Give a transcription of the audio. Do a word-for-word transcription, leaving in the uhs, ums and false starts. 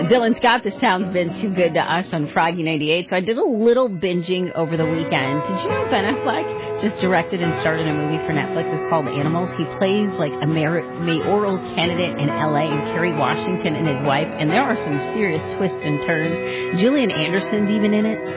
Dylan Scott, this town's been too good to us on Froggy ninety-eight, so I did a little binging over the weekend. Did you know Ben Affleck just directed and started a movie for Netflix? It's called Animals. He plays like a mayoral candidate in L A and Kerry Washington and his wife, and there are some serious twists and turns. Gillian Anderson's even in it.